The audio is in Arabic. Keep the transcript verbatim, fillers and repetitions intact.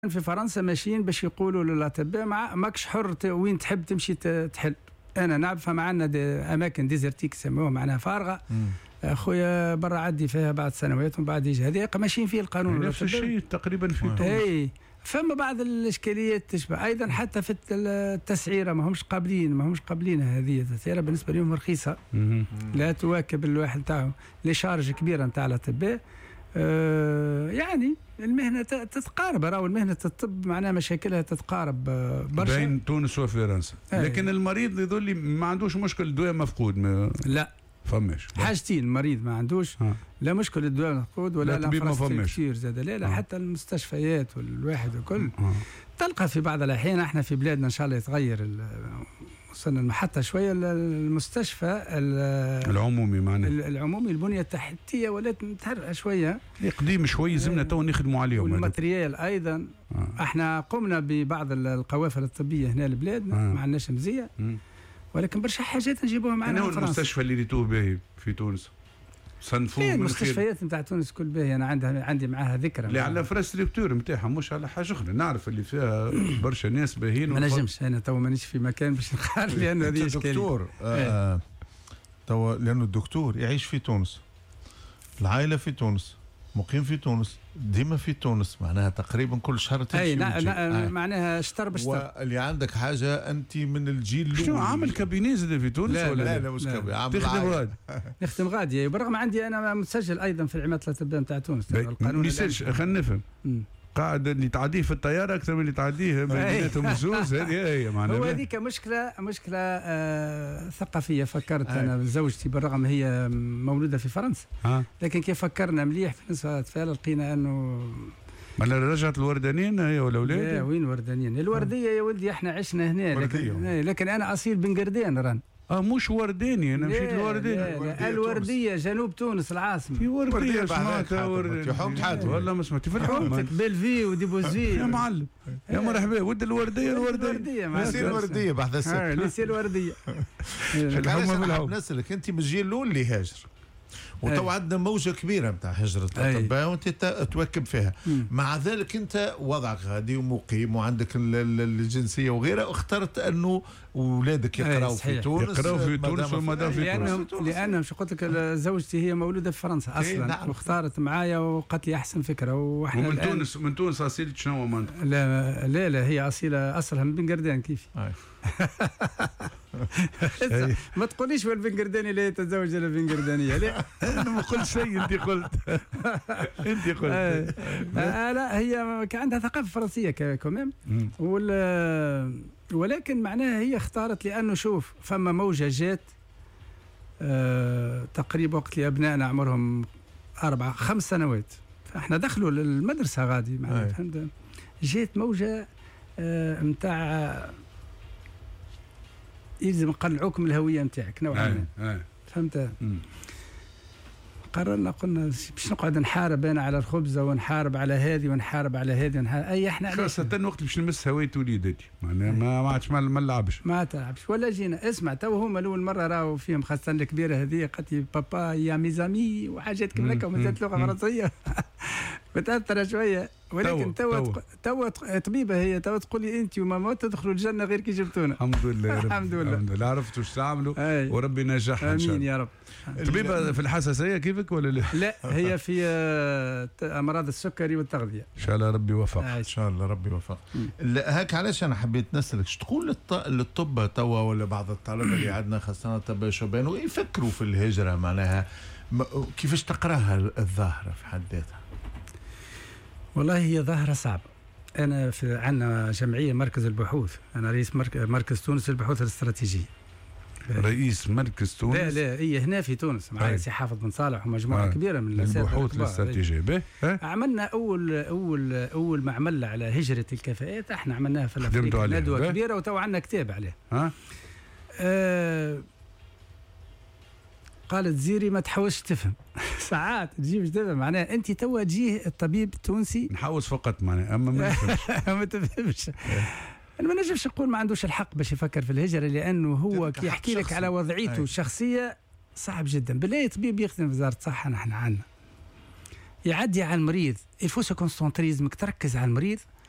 في فرنسا ماشيين باش يقولوا للاطباء مع ماكش حر وين تحب تمشي تحل. انا نعرفها معنا دي اماكن ديزرتيك يسموها معناها فارغه. اخويا برا عدي فيها بعد سنوات ومن بعد يجي هذه ماشيين فيه القانون نفس الشيء تقريبا في تونس. اي فما بعض الاشكاليات تشبه ايضا حتى في التسعيره ما همش قابلين ما همش قابلين هذه التسعيره بالنسبه لهم رخيصه لا تواكب الواحد تاعهم لي شارج كبيره نتاع الاطباء. آه يعني المهنه تتقارب راهو المهنه الطب معناها مشاكلها تتقارب برشا بين تونس وفرنسا. لكن المريض يظل ما عندوش مشكل الدواء مفقود ما لا فماش حاجتين المريض ما عندوش ها. لا مشكل الدواء مفقود ولا لا ما فماش كثير زاد لا لا ها. حتى المستشفيات والواحد وكل ها. تلقى في بعض الاحيان احنا في بلادنا ان شاء الله يتغير وصلنا حتى شويه المستشفى العمومي معنا العمومي البنيه التحتيه ولات متهرئه شويه قديم شويه زمنا تو نخدموا عليهم والماتريال ايضا آه. احنا قمنا ببعض القوافل الطبيه هنا لبلادنا آه. ما عندناش مزيه ولكن برشا حاجات نجيبوها معنا من فرنسا. المستشفى اللي ريتوه باهي في تونس صنفوه من المستشفيات نتاع تونس كل باهي انا عندها عندي معاها ذكرى اللي على انفراستركتور نتاعها مش على حاجه اخرى. نعرف اللي فيها برشا ناس باهيين ما نجمش انا تو مانيش في مكان باش نقال لانه هذه اشكاليه. الدكتور آه تو لانه الدكتور يعيش في تونس العائله في تونس مقيم في تونس ديما في تونس معناها تقريبا كل شهر تمشي. اي لا لا معناها شطر بشطر. واللي عندك حاجه انت من الجيل الاول. شنو عامل كابيني في تونس لا ولا لا, لا مش كابيني عامل تخدم غادي نخدم غادي برغم عندي انا مسجل ايضا في العماده الاطباء نتاع تونس. القانون يسالش خلينا نفهم قاعد اللي تعديه في الطياره اكثر من اللي تعديه بيناتهم الزوز. هذه هي معناها هو هذيك مشكله مشكله آه ثقافيه. فكرت آه. انا زوجتي بالرغم هي مولوده في فرنسا آه. لكن كيف فكرنا مليح في نسبه الاطفال لقينا انه ما رجعت الوردانيين هي ولا اولاد؟ لا وين وردانيين الورديه يا ولدي احنا عشنا هنا لكن لكن انا اصيل بن قردان ران اه مش ورداني انا مشيت الورداني. لا لا الورديه جنوب تونس العاصمه. في ورديه سمعتها ورديه حومت حاجه والله ما سمعت في الحومه بلفي وديبوزي يا معلم يا مرحبا ود الورديه الورديه نسير الورديه بعد السنه نسير الورديه الحومه في الحومه. نسالك انت من الجيل الاول اللي هاجر وتو عندنا موجه كبيره نتاع هجره الاطباء وانت تواكب فيها. مم. مع ذلك انت وضعك غادي ومقيم وعندك الجنسيه وغيرها اخترت انه اولادك يقراوا في تونس يقراوا في تونس ومدام في لانهم لانهم شو قلت لك زوجتي هي مولوده في فرنسا اصلا نعم. واختارت معايا وقالت لي احسن فكره واحنا ومن تونس من تونس اصيله شنو منطقه؟ لا لا لا هي اصيله اصلها من بن قردان كيف ما تقوليش والبن قرداني لا يتزوج الا بن قردانيه لا انا ما قلت شيء انت قلت انت قلت آه آه لا هي كان عندها ثقافه فرنسيه كمان ولكن معناها هي اختارت لانه شوف فما موجه جات آه تقريبا وقت اللي ابنائنا عمرهم اربع خمس سنوات فاحنا دخلوا للمدرسه غادي معناها فهمت جات موجه آه متاع يلزم نقلعوكم الهويه نتاعك نوعا ما فهمت. قررنا قلنا باش نقعد نحارب انا على الخبزه ونحارب على هذه ونحارب على هذه ونحارب اي احنا خاصه وقت باش نمس هويه وليدتي معناها ما عادش ما نلعبش ما تلعبش ولا جينا اسمع تو هما الاول مره راهو فيهم خاصه الكبيره هذه قالت لي بابا يا ميزامي وحاجات كيما هكا ومازالت لغه فرنسيه متاثره شويه ولكن تو تو طبيبه هي تو تقول لي انت وماما تدخلوا الجنه غير كي جبتونا. الحمد لله الحمد لله الحمد لله عرفتوا واش تعملوا وربي ينجحها ان شاء الله. امين يا رب. طبيبه في الحساسيه كيفك ولا لا؟ لا هي في امراض السكري والتغذيه. ان شاء الله ربي يوفق. ان شاء الله ربي يوفق. هيك علاش انا حبيت نسالك شو تقول للطب توا ولا بعض الطلبه اللي عندنا خاصه الطب شبان ويفكروا في الهجره معناها كيفاش تقراها الظاهره في حد ذاتها؟ والله هي ظاهرة صعبة. أنا في عندنا جمعية مركز البحوث أنا رئيس مركز تونس للبحوث الاستراتيجية. رئيس مركز تونس؟ لا لا هي هنا في تونس معايا سي حافظ بن صالح ومجموعة آه. كبيرة من البحوث الاستراتيجية. عملنا أول أول أول ما عملنا على هجرة الكفاءات احنا عملناها في الأفريقيا ندوة كبيرة وتو عندنا كتاب عليه. ها؟ آه قالت زيري ما تحاولش تفهم ساعات تجيبش تفهم معناها انت توا تجيه الطبيب التونسي نحاوس فقط معناها اما ما نفهمش ما تفهمش. انا ما نجمش نقول ما عندوش الحق باش يفكر في الهجره لانه هو كي يحكي لك على وضعيته أي. الشخصيه صعب جدا. بالله طبيب يخدم في وزاره الصحه نحن عندنا يعدي على المريض الفو سو كونسونتريزمك تركز على المريض